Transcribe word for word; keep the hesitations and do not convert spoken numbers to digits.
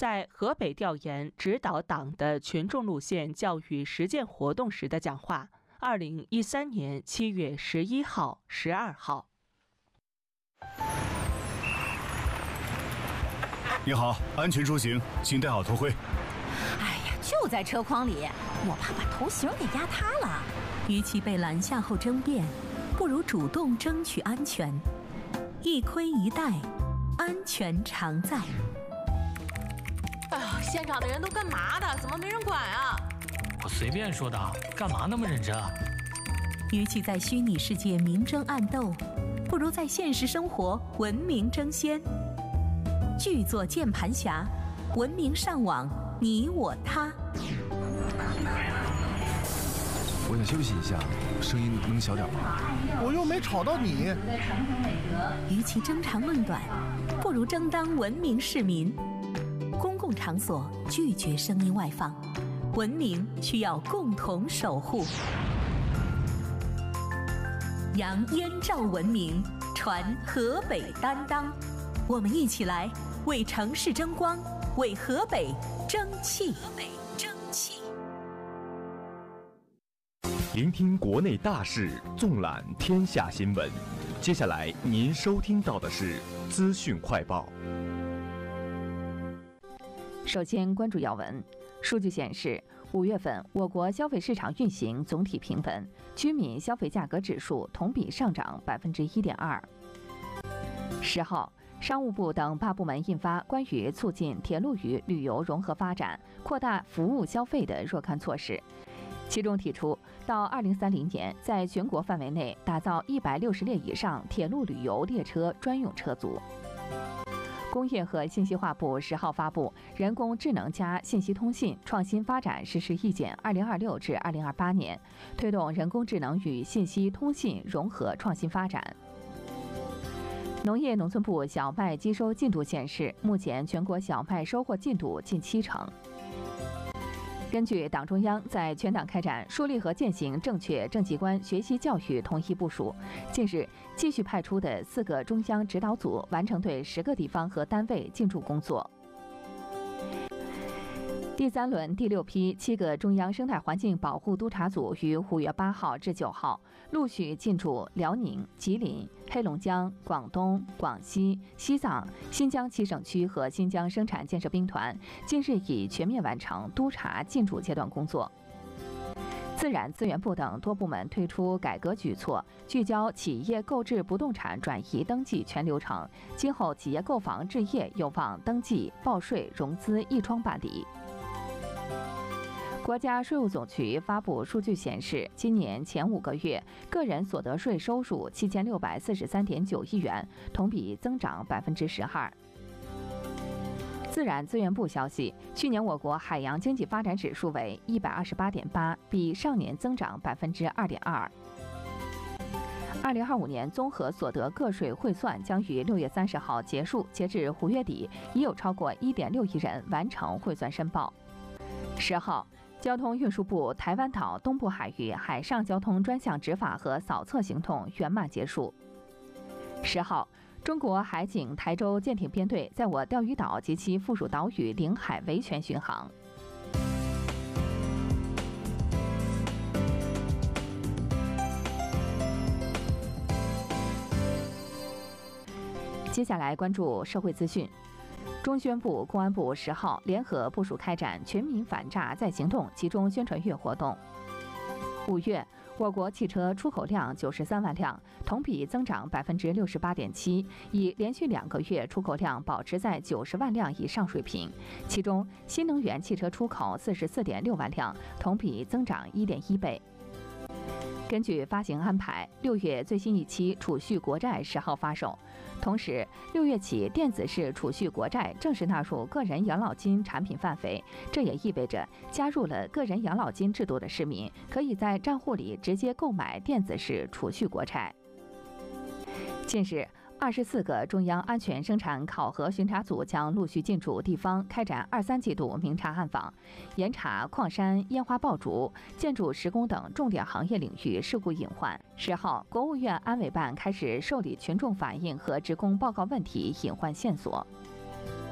在河北调研指导党的群众路线教育实践活动时的讲话。二零一三年七月十一号、十二号。 你好，安全出行，请戴好头盔。 哎呀，就在车筐里，我怕把头型给压塌了。 与其被拦下后争辩，不如主动争取安全。一盔一带，安全常在。 哎呀，现场的人都干嘛的？怎么没人管啊？ 我随便说的，干嘛那么认真啊？ 与其在虚拟世界明争暗斗，不如在现实生活文明争先。巨作键盘侠，文明上网，你我他。 我想休息一下，声音能小点吗？ 我又没吵到你。 与其争长论短，不如争当文明市民。公共场所拒绝声音外放，文明需要共同守护。扬燕赵文明，传河北担当。我们一起来为城市争光，为河北争气。河北争气。 聆听国内大事，纵览天下新闻。接下来您收听到的是资讯快报。 首先关注要闻。数据显示，五月份我国消费市场运行总体平稳，居民消费价格指数同比上涨百分之一点二。十号，商务部等八部门印发关于促进铁路与旅游融合发展、扩大服务消费的若干措施。其中提出，到二零三零年，在全国范围内打造一百六十列以上铁路旅游列车专用车组。工业和信息化部十号发布《人工智能加信息通信创新发展实施意见（二零二六至二零二八年）》，推动人工智能与信息通信融合创新发展。农业农村部小麦机收进度显示，目前全国小麦收获进度近七成。根据党中央在全党开展树立和践行正确政绩观学习教育统一部署，近日继续派出的四个中央指导组完成对十个地方和单位进驻工作。第三轮第六批七个中央生态环境保护督察组于五月八号至九号陆续进驻辽宁、吉林、黑龙江、广东、广西、西藏、新疆七省区和新疆生产建设兵团，近日已全面完成督察进驻阶段工作。自然资源部等多部门推出改革举措，聚焦企业购置不动产转移登记全流程，今后企业购房置业有望登记、报税、融资一窗办理。国家税务总局发布数据显示，今年前五个月个人所得税收入七千六百四十三点九亿元，同比增长百分之十二。自然资源部消息，去年我国海洋经济发展指数为一百二十八点八，比上年增长百分之二点二。二零二五年综合所得个税汇算将于六月三十号结束，截至五月底，已有超过一点六亿人完成汇算申报。十号。交通运输部台湾岛东部海域海上交通专项执法和扫测行动圆满结束。十号，中国海警台州舰艇编队在我钓鱼岛及其附属岛屿领海维权巡航。接下来关注社会资讯。中宣部、公安部十号联合部署开展全民反诈再行动集中宣传月活动。五月，我国汽车出口量九十三万辆，同比增长百分之六十八点七，已连续两个月出口量保持在九十万辆以上水平。其中，新能源汽车出口四十四点六万辆，同比增长一点一倍。根据发行安排，六月最新一期储蓄国债十号发售。同时，六月起，电子式储蓄国债正式纳入个人养老金产品范围。这也意味着，加入了个人养老金制度的市民，可以在账户里直接购买电子式储蓄国债。近日，二十四个中央安全生产考核巡查组将陆续进驻地方，开展二三季度明察暗访，严查矿山、烟花爆竹、建筑施工等重点行业领域事故隐患。十号，国务院安委办开始受理群众反映和职工报告问题隐患线索。